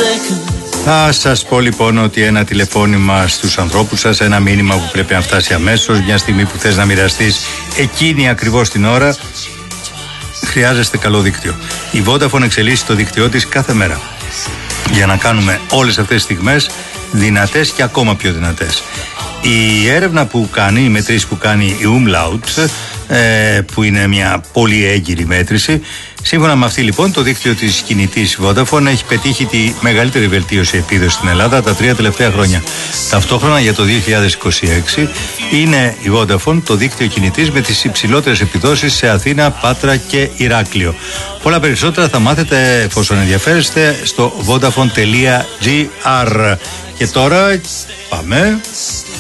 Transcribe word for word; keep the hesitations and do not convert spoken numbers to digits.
Θα σας πω λοιπόν ότι ένα τηλεφώνημα στους ανθρώπους σας, ένα μήνυμα που πρέπει να φτάσει αμέσως, μια στιγμή που θες να μοιραστείς εκείνη ακριβώς την ώρα, χρειάζεστε καλό δίκτυο. Η Vodafone εξελίσσει το δίκτυό της κάθε μέρα για να κάνουμε όλες αυτές τις στιγμές δυνατές και ακόμα πιο δυνατές. Η έρευνα που κάνει, η μετρήση που κάνει η Umlaut, ε, που είναι μια πολύ έγκυρη μέτρηση, σύμφωνα με αυτή λοιπόν το δίκτυο της κινητής Vodafone έχει πετύχει τη μεγαλύτερη βελτίωση επίδοσης στην Ελλάδα τα τρία τελευταία χρόνια. Ταυτόχρονα για το δύο χιλιάδες είκοσι έξι είναι η Vodafone το δίκτυο κινητής με τις υψηλότερες επιδόσεις σε Αθήνα, Πάτρα και Ηράκλειο. Πολλά περισσότερα θα μάθετε εφόσον ενδιαφέρεστε στο vodafone τελεία gr. Και τώρα πάμε